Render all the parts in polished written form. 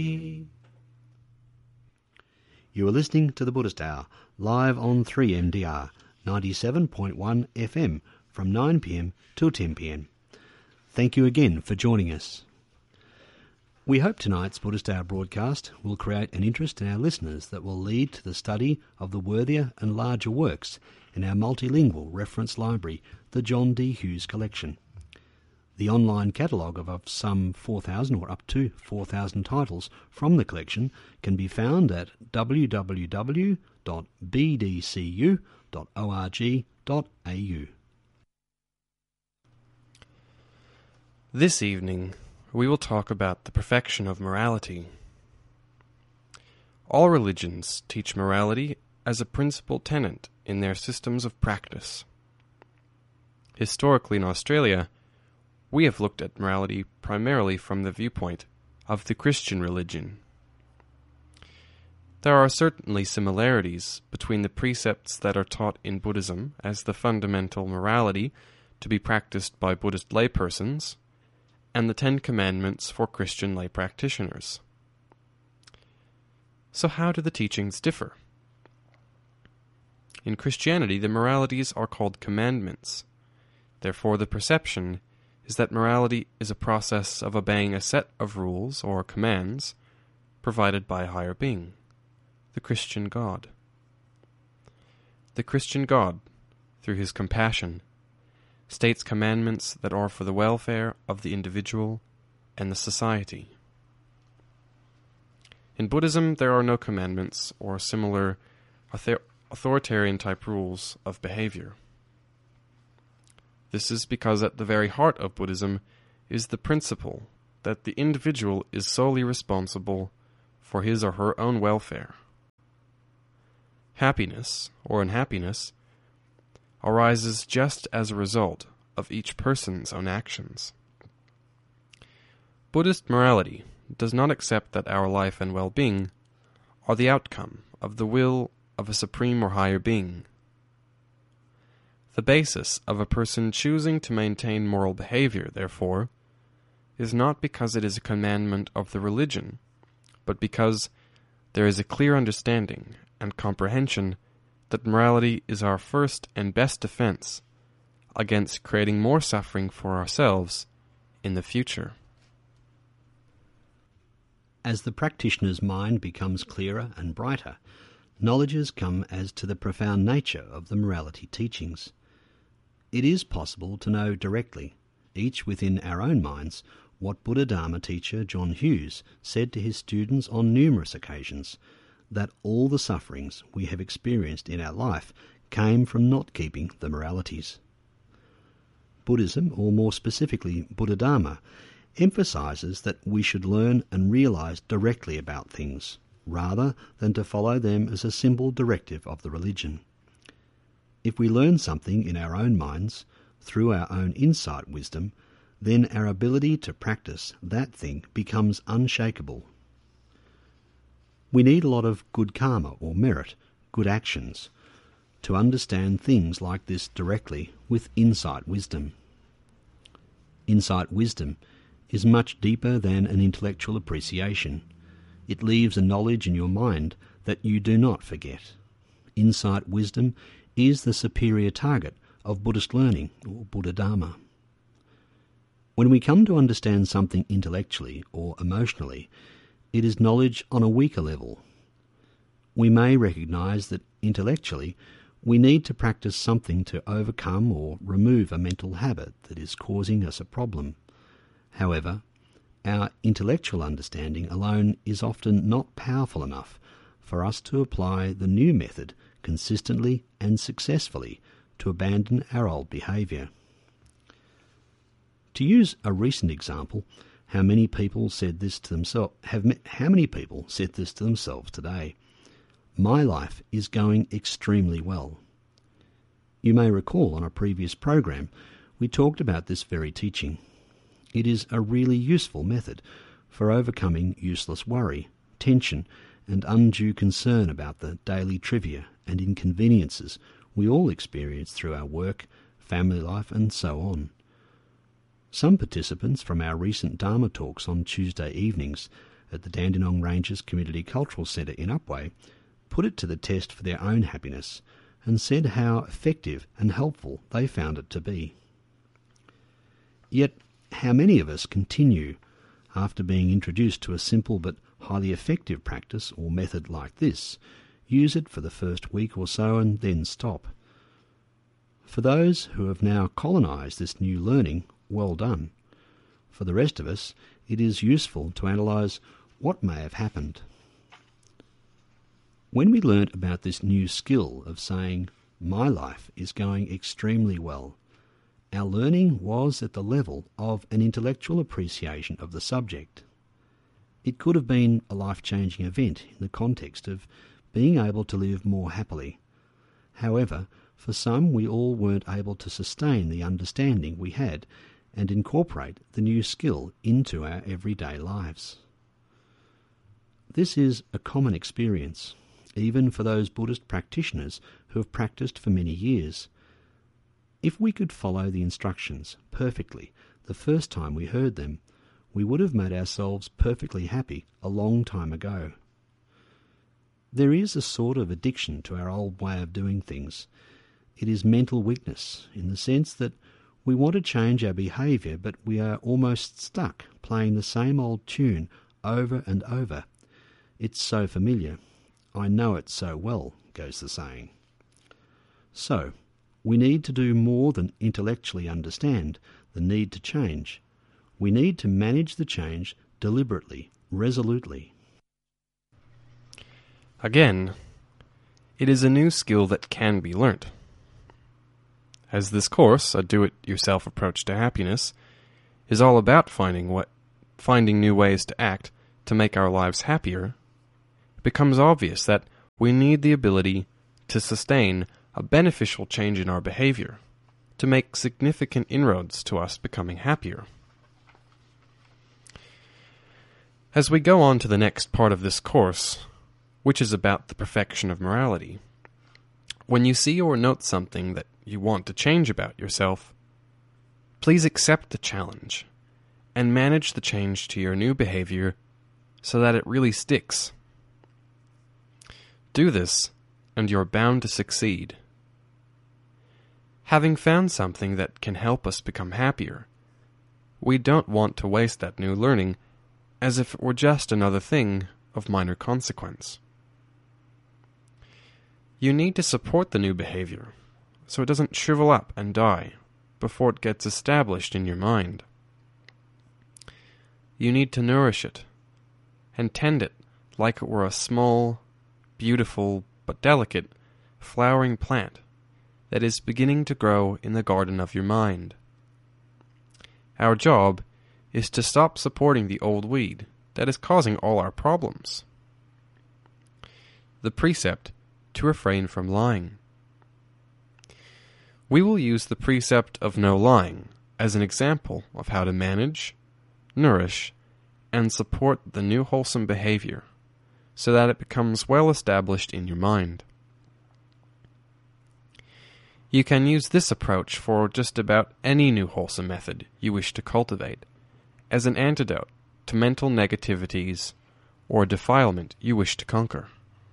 You are listening to the Buddhist Hour, live on 3MDR, 97.1 FM, from 9pm till 10pm. Thank you again for joining us. We hope tonight's Buddhist Hour broadcast will create an interest in our listeners that will lead to the study of the worthier and larger works in our multilingual reference library, the John D. Hughes Collection. The online catalogue of some 4,000 or up to 4,000 titles from the collection can be found at www.bdcu.org.au. This evening, we will talk about the perfection of morality. All religions teach morality as a principal tenet in their systems of practice. Historically in Australia, we have looked at morality primarily from the viewpoint of the Christian religion. There are certainly similarities between the precepts that are taught in Buddhism as the fundamental morality to be practiced by Buddhist laypersons, and the 10 Commandments for Christian lay practitioners. So how do the teachings differ? In Christianity, the moralities are called commandments. Therefore, the perception is that morality is a process of obeying a set of rules or commands provided by a higher being, the Christian God. The Christian God, through his compassion, states commandments that are for the welfare of the individual and the society. In Buddhism, there are no commandments or similar authoritarian-type rules of behavior. This is because at the very heart of Buddhism is the principle that the individual is solely responsible for his or her own welfare. Happiness, or unhappiness, arises just as a result of each person's own actions. Buddhist morality does not accept that our life and well-being are the outcome of the will of a supreme or higher being. The basis of a person choosing to maintain moral behavior, therefore, is not because it is a commandment of the religion, but because there is a clear understanding and comprehension that morality is our first and best defense against creating more suffering for ourselves in the future. As the practitioner's mind becomes clearer and brighter, knowledges come as to the profound nature of the morality teachings. It is possible to know directly, each within our own minds, what Buddha Dharma teacher John Hughes said to his students on numerous occasions, that all the sufferings we have experienced in our life came from not keeping the moralities. Buddhism, or more specifically Buddha Dharma, emphasizes that we should learn and realize directly about things, rather than to follow them as a simple directive of the religion. If we learn something in our own minds, through our own insight wisdom, then our ability to practice that thing becomes unshakable. We need a lot of good karma or merit, good actions, to understand things like this directly with insight wisdom. Insight wisdom is much deeper than an intellectual appreciation. It leaves a knowledge in your mind that you do not forget. Insight wisdom is the superior target of Buddhist learning, or Buddha Dharma. When we come to understand something intellectually or emotionally, it is knowledge on a weaker level. We may recognize that intellectually we need to practice something to overcome or remove a mental habit that is causing us a problem. However, our intellectual understanding alone is often not powerful enough for us to apply the new method consistently and successfully to abandon our old behaviour. To use a recent example, how many people said this to themselves today? My life is going extremely well. You may recall on a previous program we talked about this very teaching. It is a really useful method for overcoming useless worry, tension, and undue concern about the daily trivia and inconveniences we all experience through our work, family life, and so on. Some participants from our recent Dharma talks on Tuesday evenings at the Dandenong Ranges Community Cultural Centre in Upwey put it to the test for their own happiness and said how effective and helpful they found it to be. Yet, how many of us continue, after being introduced to a simple but highly effective practice or method like this, use it for the first week or so and then stop? For those who have now colonised this new learning, well done. For the rest of us, it is useful to analyse what may have happened. When we learnt about this new skill of saying, "My life is going extremely well," our learning was at the level of an intellectual appreciation of the subject. It could have been a life-changing event in the context of being able to live more happily. However, for some we all weren't able to sustain the understanding we had and incorporate the new skill into our everyday lives. This is a common experience, even for those Buddhist practitioners who have practiced for many years. If we could follow the instructions perfectly the first time we heard them, we would have made ourselves perfectly happy a long time ago. There is a sort of addiction to our old way of doing things. It is mental weakness, in the sense that we want to change our behaviour, but we are almost stuck playing the same old tune over and over. It's so familiar. I know it so well, goes the saying. So, we need to do more than intellectually understand the need to change. We need to manage the change deliberately, resolutely. Again, it is a new skill that can be learnt. As this course, a do-it-yourself approach to happiness, is all about finding new ways to act to make our lives happier, it becomes obvious that we need the ability to sustain a beneficial change in our behavior, to make significant inroads to us becoming happier. As we go on to the next part of this course, which is about the perfection of morality, when you see or note something that you want to change about yourself, please accept the challenge and manage the change to your new behavior so that it really sticks. Do this, and you're bound to succeed. Having found something that can help us become happier, we don't want to waste that new learning as if it were just another thing of minor consequence. You need to support the new behavior so it doesn't shrivel up and die before it gets established in your mind. You need to nourish it and tend it like it were a small, beautiful, but delicate, flowering plant that is beginning to grow in the garden of your mind. Our job is to stop supporting the old weed that is causing all our problems. The precept to refrain from lying. We will use the precept of no lying as an example of how to manage, nourish, and support the new wholesome behavior so that it becomes well established in your mind. You can use this approach for just about any new wholesome method you wish to cultivate as an antidote to mental negativities or defilement you wish to conquer.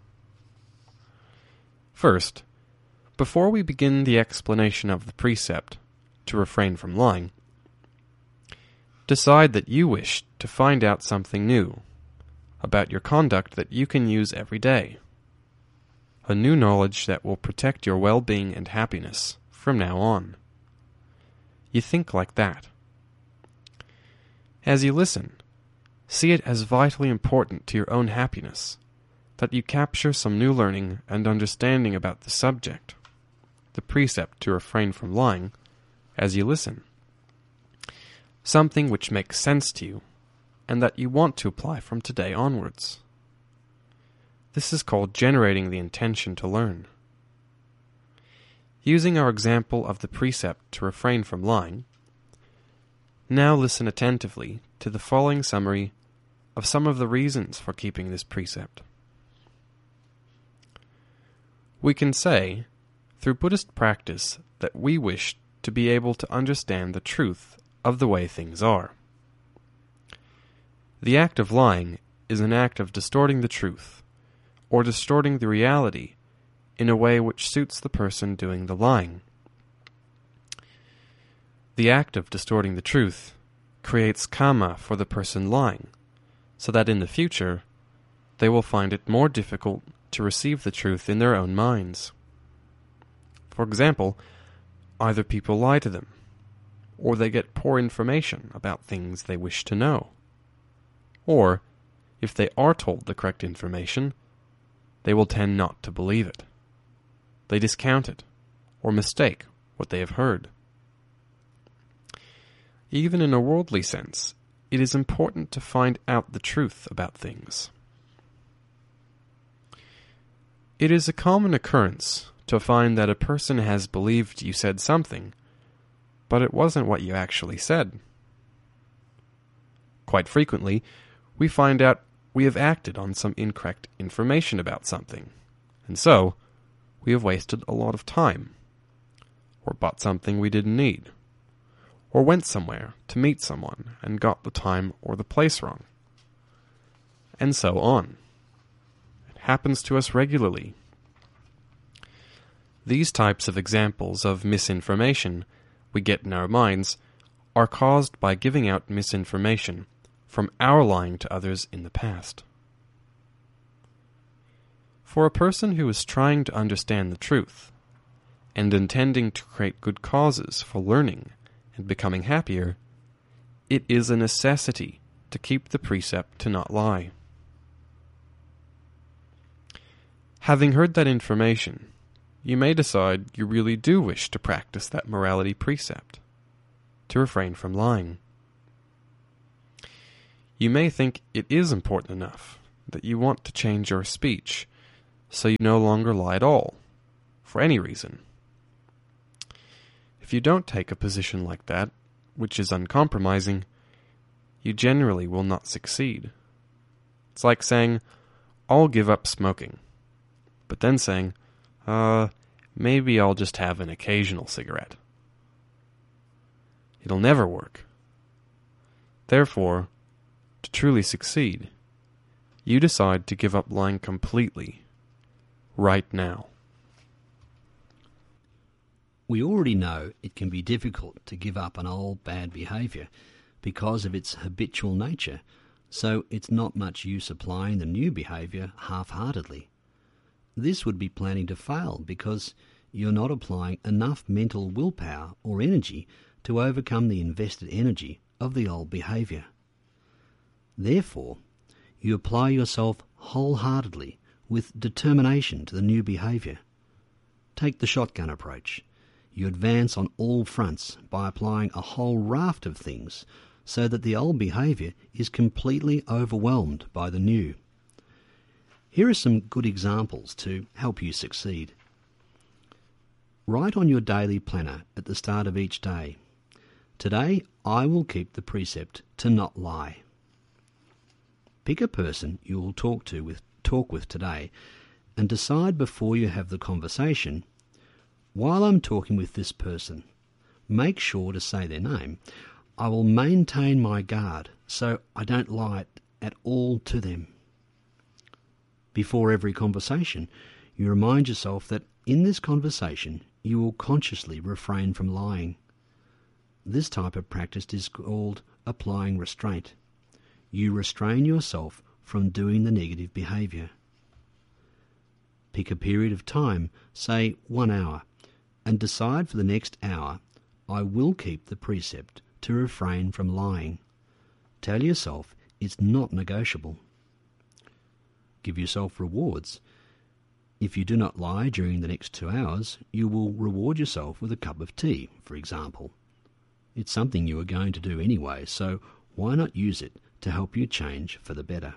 First, before we begin the explanation of the precept to refrain from lying, decide that you wish to find out something new about your conduct that you can use every day, a new knowledge that will protect your well-being and happiness from now on. You think like that. As you listen, see it as vitally important to your own happiness that you capture some new learning and understanding about the subject, the precept to refrain from lying, as you listen. Something which makes sense to you and that you want to apply from today onwards. This is called generating the intention to learn. Using our example of the precept to refrain from lying, now listen attentively to the following summary of some of the reasons for keeping this precept. We can say, through Buddhist practice, that we wish to be able to understand the truth of the way things are. The act of lying is an act of distorting the truth, or distorting the reality in a way which suits the person doing the lying. The act of distorting the truth creates karma for the person lying, so that in the future they will find it more difficult to receive the truth in their own minds. For example, either people lie to them, or they get poor information about things they wish to know. Or, if they are told the correct information, they will tend not to believe it. They discount it, or mistake what they have heard. Even in a worldly sense, it is important to find out the truth about things. It is a common occurrence to find that a person has believed you said something, but it wasn't what you actually said. Quite frequently, we find out we have acted on some incorrect information about something, and so we have wasted a lot of time, or bought something we didn't need, or went somewhere to meet someone and got the time or the place wrong, and so on. It happens to us regularly. These types of examples of misinformation we get in our minds are caused by giving out misinformation from our lying to others in the past. For a person who is trying to understand the truth and intending to create good causes for learning and becoming happier, it is a necessity to keep the precept to not lie. Having heard that information, you may decide you really do wish to practice that morality precept, to refrain from lying. You may think it is important enough that you want to change your speech so you no longer lie at all, for any reason. If you don't take a position like that, which is uncompromising, you generally will not succeed. It's like saying, I'll give up smoking, but then saying, maybe I'll just have an occasional cigarette. It'll never work. Therefore, to truly succeed, you decide to give up lying completely, right now. We already know it can be difficult to give up an old bad behaviour because of its habitual nature, so it's not much use applying the new behaviour half-heartedly. This would be planning to fail because you're not applying enough mental willpower or energy to overcome the invested energy of the old behaviour. Therefore, you apply yourself wholeheartedly with determination to the new behaviour. Take the shotgun approach. You advance on all fronts by applying a whole raft of things so that the old behaviour is completely overwhelmed by the new. Here are some good examples to help you succeed. Write on your daily planner at the start of each day, "Today I will keep the precept to not lie." Pick a person you will talk with today and decide before you have the conversation, "While I'm talking with this person, make sure to say their name. I will maintain my guard so I don't lie at all to them." Before every conversation, you remind yourself that in this conversation you will consciously refrain from lying. This type of practice is called applying restraint. You restrain yourself from doing the negative behaviour. Pick a period of time, say 1 hour, and decide for the next hour, "I will keep the precept to refrain from lying." Tell yourself it's not negotiable. Give yourself rewards. If you do not lie during the next 2 hours, you will reward yourself with a cup of tea, for example. It's something you are going to do anyway, so why not use it to help you change for the better?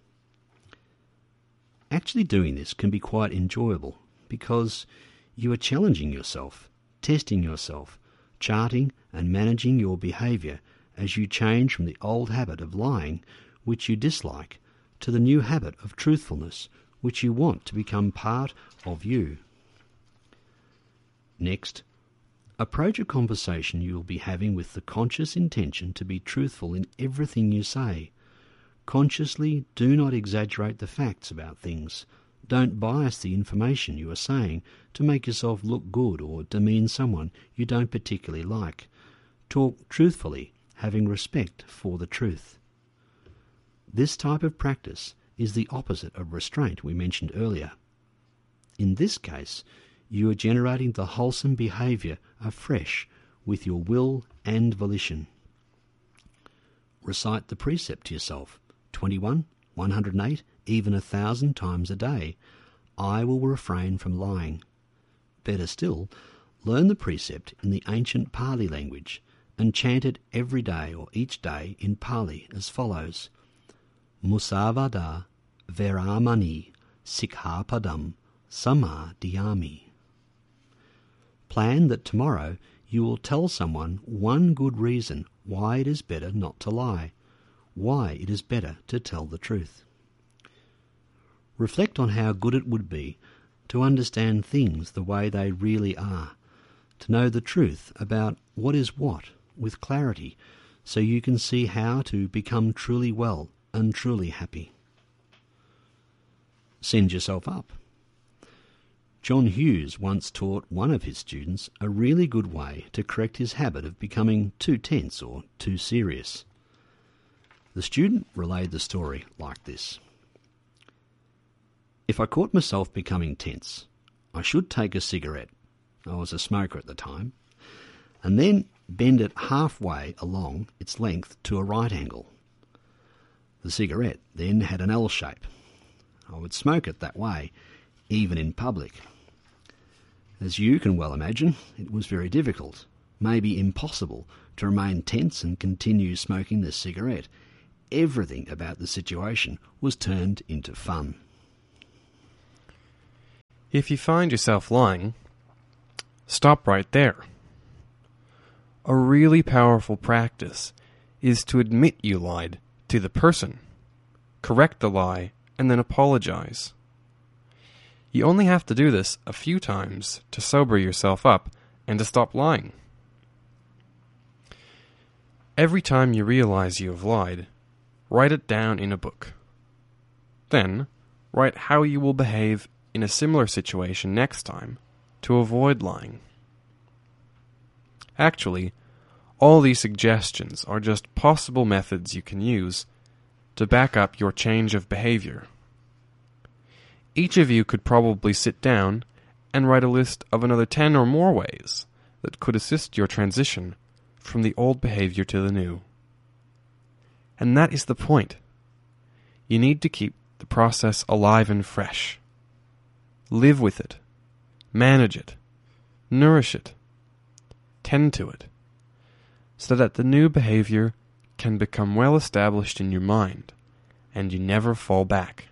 Actually doing this can be quite enjoyable because you are challenging yourself, testing yourself, charting and managing your behaviour as you change from the old habit of lying, which you dislike, to the new habit of truthfulness, which you want to become part of you. Next, approach a conversation you will be having with the conscious intention to be truthful in everything you say. Consciously do not exaggerate the facts about things. Don't bias the information you are saying to make yourself look good or demean someone you don't particularly like. Talk truthfully, having respect for the truth. This type of practice is the opposite of restraint we mentioned earlier. In this case, you are generating the wholesome behaviour afresh with your will and volition. Recite the precept to yourself 21, 108, even 1,000 times a day. I will refrain from lying. Better still, learn the precept in the ancient Pali language and chant it every day or each day in Pali as follows. Musavada Veramani Sikkhapadam Samadhiyami. Plan that tomorrow you will tell someone one good reason why it is better not to lie, why it is better to tell the truth. Reflect on how good it would be to understand things the way they really are, to know the truth about what is what with clarity, so you can see how to become truly well and truly happy. Send yourself up. John Hughes once taught one of his students a really good way to correct his habit of becoming too tense or too serious. The student relayed the story like this. If I caught myself becoming tense, I should take a cigarette, I was a smoker at the time, and then bend it halfway along its length to a right angle. The cigarette then had an L shape. I would smoke it that way, even in public. As you can well imagine, it was very difficult, maybe impossible, to remain tense and continue smoking this cigarette. Everything about the situation was turned into fun. If you find yourself lying, stop right there. A really powerful practice is to admit you lied to the person, correct the lie, and then apologize. You only have to do this a few times to sober yourself up and to stop lying. Every time you realize you have lied, write it down in a book. Then, write how you will behave in a similar situation next time to avoid lying. Actually, all these suggestions are just possible methods you can use to back up your change of behavior. Each of you could probably sit down and write a list of another 10 or more ways that could assist your transition from the old behavior to the new. And that is the point. You need to keep the process alive and fresh. Live with it. Manage it. Nourish it. Tend to it. So that the new behavior can become well established in your mind and you never fall back.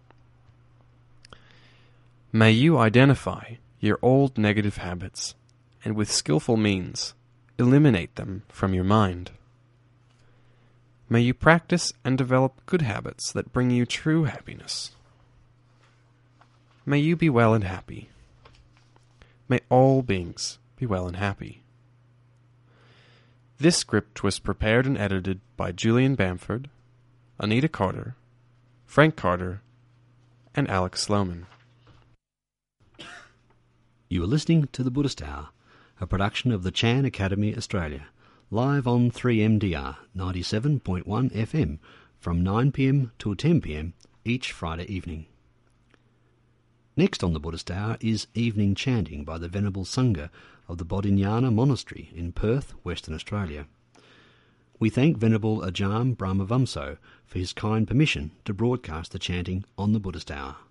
May you identify your old negative habits and with skillful means eliminate them from your mind. May you practice and develop good habits that bring you true happiness. May you be well and happy. May all beings be well and happy. This script was prepared and edited by Julian Bamford, Anita Carter, Frank Carter, and Alex Sloman. You are listening to The Buddhist Hour, a production of the Chan Academy Australia, live on 3MDR 97.1 FM from 9 p.m. till 10 p.m. each Friday evening. Next on The Buddhist Hour is evening chanting by the Venerable Sangha of the Bodhinyana Monastery in Perth, Western Australia. We thank Venerable Ajahn Brahmavamso for his kind permission to broadcast the chanting on The Buddhist Hour.